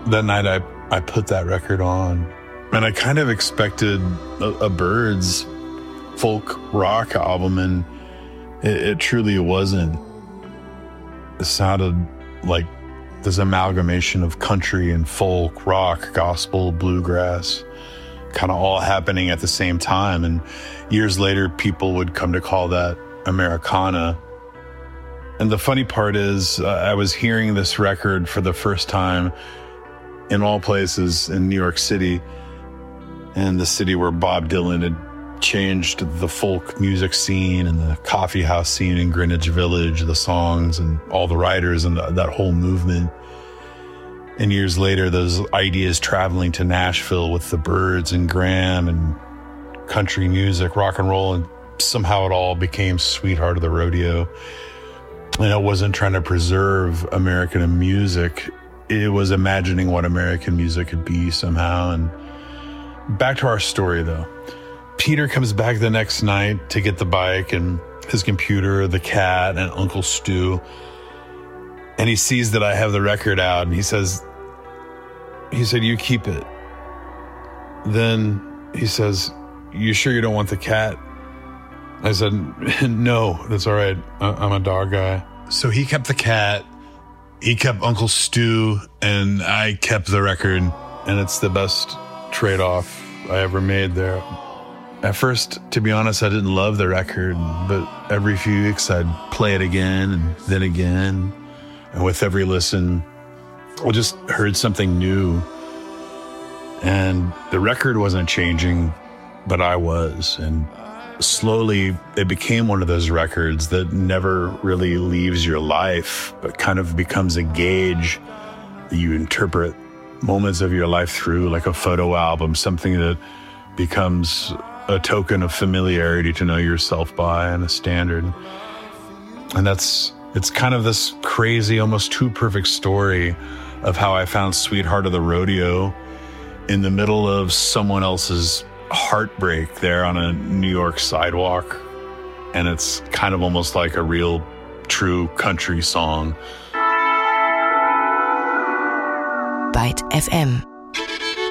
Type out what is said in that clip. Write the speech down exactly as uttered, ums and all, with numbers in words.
that night I, I put that record on, and I kind of expected a, a Byrds folk rock album, and it, it truly wasn't. It sounded like this amalgamation of country and folk, rock, gospel, bluegrass, kind of all happening at the same time. And years later, people would come to call that Americana. And the funny part is, uh, I was hearing this record for the first time in all places in New York City, and the city where Bob Dylan had changed the folk music scene and the coffee house scene in Greenwich Village, the songs and all the writers and the, that whole movement. And years later, those ideas traveling to Nashville with the Byrds and Graham and country music, rock and roll, and somehow it all became Sweetheart of the Rodeo. And it wasn't trying to preserve American music. It was imagining what American music could be somehow. And back to our story, though. Peter comes back the next night to get the bike and his computer, the cat, and Uncle Stu. And he sees that I have the record out, and he says, he said, "You keep it." Then he says, "You sure you don't want the cat?" I said, "No, that's all right. I'm a dog guy." So he kept the cat, he kept Uncle Stu, and I kept the record. And it's the best trade-off I ever made there. At first, to be honest, I didn't love the record, but every few weeks I'd play it again and then again. And with every listen, I just heard something new. And the record wasn't changing, but I was. And slowly, it became one of those records that never really leaves your life, but kind of becomes a gauge that you interpret moments of your life through, like a photo album, something that becomes a token of familiarity to know yourself by, and a standard. And that's, it's kind of this crazy, almost too perfect story of how I found Sweetheart of the Rodeo in the middle of someone else's heartbreak there on a New York sidewalk. And it's kind of almost like a real, true country song. Byte F M.